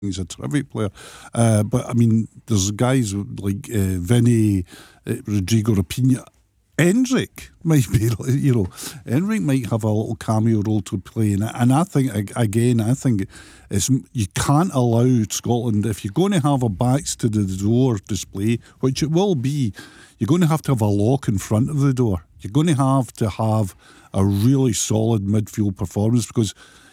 He's a terrific player. But I mean, there's guys like Vinny, Rodrigo Rapinha. Endrick might be, Endrick might have a little cameo role to play. And I think, again, you can't allow Scotland, if you're going to have a backs to the door display, which it will be, you're going to have a lock in front of the door. You're going to have a really solid midfield performance because